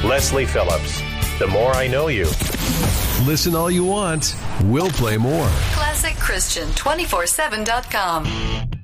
Leslie Phillips. The More I Know You. Listen all you want. We'll play more. ClassicChristian247.com.